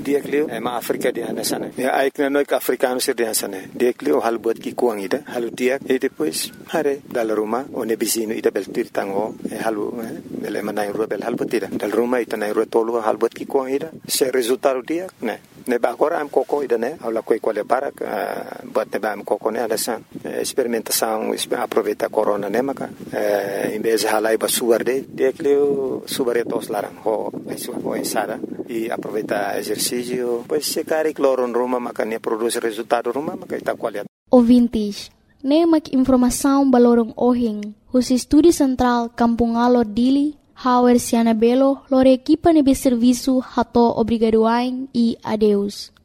dia que ma África de ana sana ai que não é africano ser de sana dia que o hal buat ki kuang ida halu dia e depois hare dal rumah one bisino ida beltir tango halu ele manai ro bel hal butira dal rumah ita nai ro tolu hal buat ki kuang ida se resultado dia ne ba agora am koko ida ne ala koi quale para buat ne ba am koko ne alasan experimentação aproveita corona ne maka em vez halai ba suar de dia que subare tos larang ho ensada e aproveita exercício pois se cari cloron ruma maka ne produz resultado ruma maka ita qualidade ouvintes ne mak informação balorong ohing os estúdio central Kampung Alor Dili Hauer Siana Belo lore equipa nebe serviço hato obrigadoain e adeus